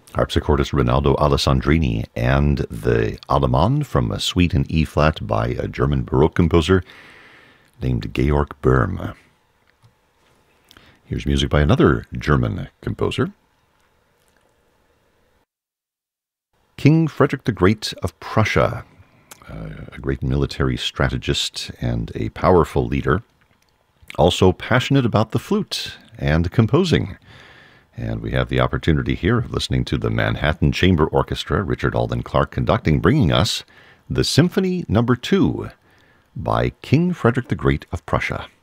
harpsichordist Rinaldo Alessandrini, and the Allemande from a Suite in E-flat by a German Baroque composer named Georg Böhm. Here's music by another German composer, King Frederick the Great of Prussia, a great military strategist and a powerful leader, also passionate about the flute and composing. And we have the opportunity here of listening to the Manhattan Chamber Orchestra, Richard Alden Clark conducting, bringing us the Symphony No. 2 by King Frederick the Great of Prussia.